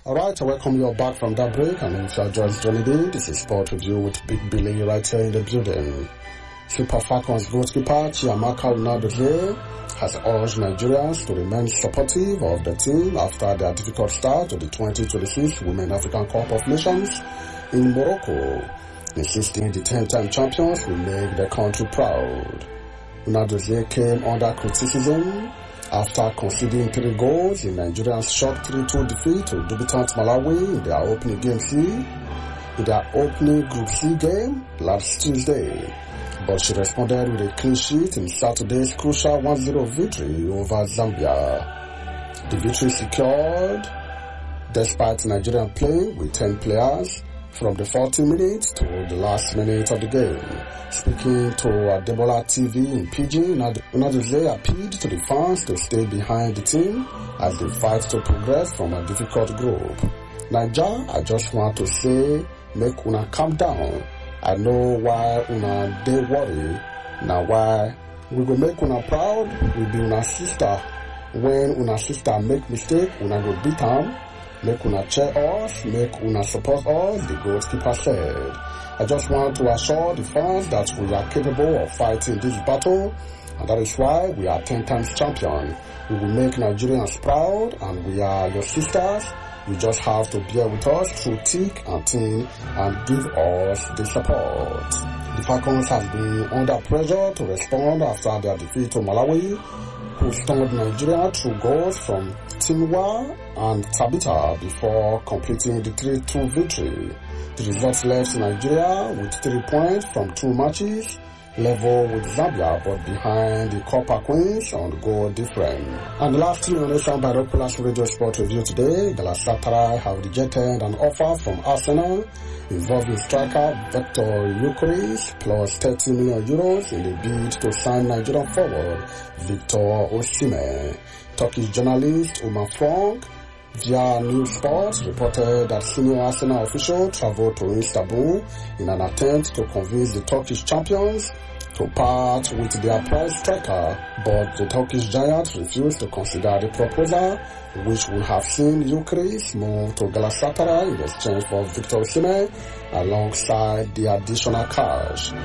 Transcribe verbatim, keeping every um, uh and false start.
Alright, I welcome you all back from that break, and if you are just joining in, this is Sport Review with Big Billy right here in the building. Super Falcons goalkeeper Chiamaka Unadozie has urged Nigerians to remain supportive of the team after their difficult start to the twenty twenty-six Women African Cup of Nations in Morocco, insisting the ten-time champions will make the country proud. Unadozie came under criticism after conceding three goals in Nigeria's short three two defeat to debutant Malawi in their opening game C, in their opening Group C game last Tuesday. But she responded with a clean sheet in Saturday's crucial one zero victory over Zambia. The victory secured despite Nigeria playing with ten players from the forty minutes to the last minute of the game. Speaking to Adebola T V in Pidgin, Unadozie appealed to the fans to stay behind the team as they fight to progress from a difficult group. Naija, I just want to say, make una calm down. I know why una dey worry. Now why we go make una proud, we be una sister. When una sister make mistake, una go beat am. Make una cheer us, make una support us, the goalkeeper said. I just want to assure the fans that we are capable of fighting this battle, and that is why we are ten times champion. We will make Nigerians proud, and we are your sisters. You just have to bear with us through thick and thin and give us the support. The Falcons have been under pressure to respond after their defeat to Malawi, who stunned Nigeria through goals from Tinwa and Tabita before completing the three two victory. The results left Nigeria with three points from two matches, level with Zambia but behind the Copper Queens on the goal difference. And lastly, on Nation Binoculars Radio Sport Review today, Galatasaray have rejected an offer from Arsenal involving striker Victor Gyökeres plus thirty million euros in the bid to sign Nigerian forward Victor Osimhen. Turkish journalist Umar Frank via News Sports reported that senior Arsenal official traveled to Istanbul in an attempt to convince the Turkish champions to part with their prize striker, but the Turkish giant refused to consider the proposal, which would have seen Gyökeres move to Galatasaray in exchange for Victor Osimhen alongside the additional cash.